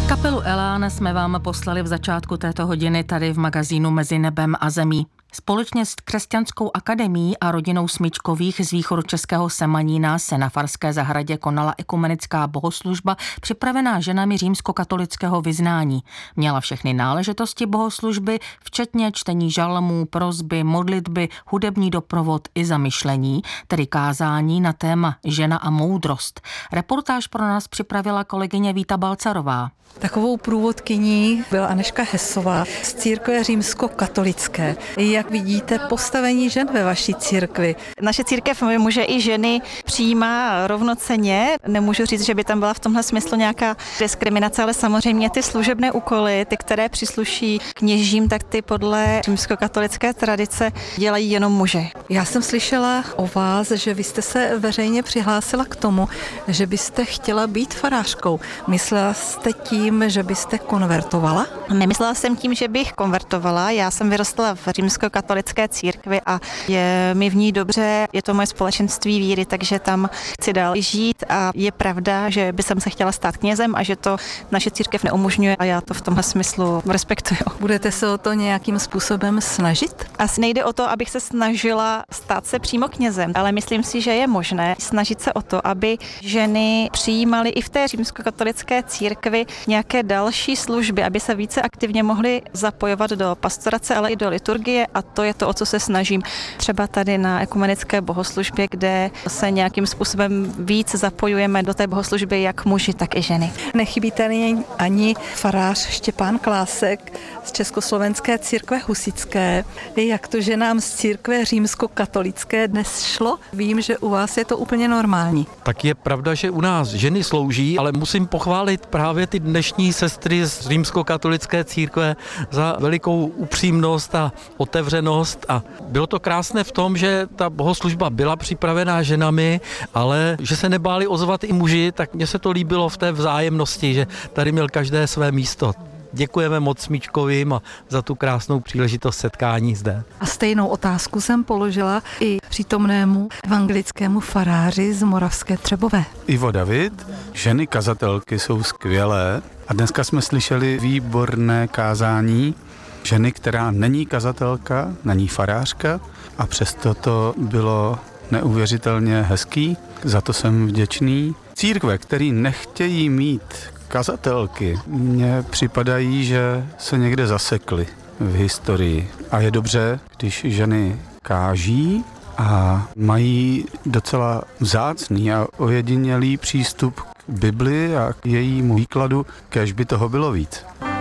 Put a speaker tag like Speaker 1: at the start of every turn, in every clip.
Speaker 1: Kapelu Elán jsme vám poslali v začátku této hodiny tady v magazínu Mezi nebem a zemí. Společně s Křesťanskou akademií a rodinou Smyčkových z východočeského Semanína se na Farské zahradě konala ekumenická bohoslužba připravená ženami římskokatolického vyznání. Měla všechny náležitosti bohoslužby, včetně čtení žalmů, prosby, modlitby, hudební doprovod i zamyšlení, tedy kázání na téma žena a moudrost. Reportáž pro nás připravila kolegyně Víta Balcarová.
Speaker 2: Takovou průvodkyní byla Anežka Hesová z církve římskokatolické. Jak vidíte postavení žen ve vaší církvi?
Speaker 3: Naše církev muže i ženy přijímá rovnocenně. Nemůžu říct, že by tam byla v tomhle smyslu nějaká diskriminace, ale samozřejmě ty služebné úkoly, ty, které přísluší kněžím, tak ty podle římskokatolické tradice dělají jenom muži.
Speaker 2: Já jsem slyšela o vás, že vy jste se veřejně přihlásila k tomu, že byste chtěla být farářkou. Myslela jste tím, že byste konvertovala?
Speaker 3: Nemyslela jsem tím, že bych konvertovala. Já jsem vyrostla v římskokatolické církvi a je mi v ní dobře. Je to moje společenství víry, takže tam chci dál žít a je pravda, že by jsem se chtěla stát knězem a že to naše církev neumožňuje a já to v tomhle smyslu respektuju.
Speaker 2: Budete se o to nějakým způsobem snažit?
Speaker 3: Asi nejde o to, abych se snažila stát se přímo knězem, ale myslím si, že je možné snažit se o to, aby ženy přijímaly i v té římskokatolické církvi nějaké další služby, aby se více aktivně mohly zapojovat do pastorace, ale i do liturgie a to je to, o co se snažím. Třeba tady na ekumenické bohoslužbě, kde se nějakým způsobem víc zapojujeme do té bohoslužby jak muži, tak i ženy.
Speaker 2: Nechybí tady ani farář Štěpán Klásek z Československé církve husitské. Jak to, že nám z církve římskokatolické dnes šlo? Vím, že u vás je to úplně normální.
Speaker 4: Tak je pravda, že u nás ženy slouží, ale musím pochválit právě ty dnešní sestry z římskokatolické církve za velikou upřímnost a otevřenost a bylo to krásné v tom, že ta bohoslužba byla připravená ženami, ale že se nebáli ozvat i muži, tak mně se to líbilo v té vzájemnosti, že tady měl každé své místo. Děkujeme moc Smyčkovým a za tu krásnou příležitost setkání zde.
Speaker 2: A stejnou otázku jsem položila i přítomnému evangelickému faráři z Moravské Třebové.
Speaker 5: Ivo David, ženy kazatelky jsou skvělé a dneska jsme slyšeli výborné kázání ženy, která není kazatelka, není farářka a přesto to bylo neuvěřitelně hezký, za to jsem vděčný. Církve, který nechtějí mít kazatelky, mně připadají, že se někde zasekly v historii. A je dobře, když ženy káží a mají docela vzácný a ojedinělý přístup k Bibli a k jejímu výkladu, kéž by toho bylo víc.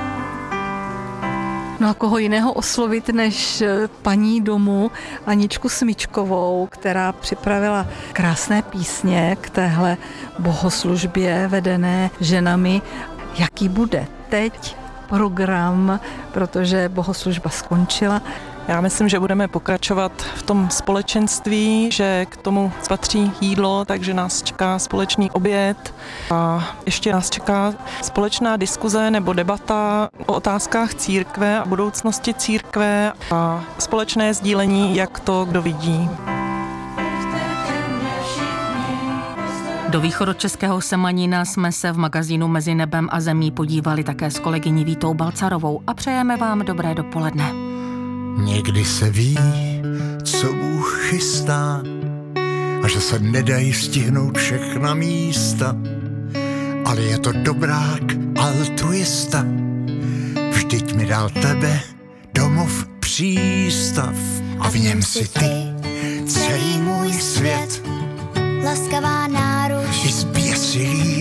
Speaker 2: No a koho jiného oslovit než paní domu Aničku Smyčkovou, která připravila krásné písně k téhle bohoslužbě vedené ženami. Jaký bude teď program, protože bohoslužba skončila?
Speaker 6: Já myslím, že budeme pokračovat v tom společenství, že k tomu patří jídlo, takže nás čeká společný oběd a ještě nás čeká společná diskuze nebo debata o otázkách církve a budoucnosti církve a společné sdílení, jak to kdo vidí.
Speaker 1: Do východočeského Semanína jsme se v magazínu Mezi nebem a zemí podívali také s kolegyní Vítou Balcarovou a přejeme vám dobré dopoledne.
Speaker 7: Někdy se ví, co Bůh chystá a že se nedají stihnout všechna místa, ale je to dobrák altruista. Vždyť mi dal tebe domov přístav a v něm si ty celý můj svět,
Speaker 8: laskavá náruč
Speaker 7: i zběsilý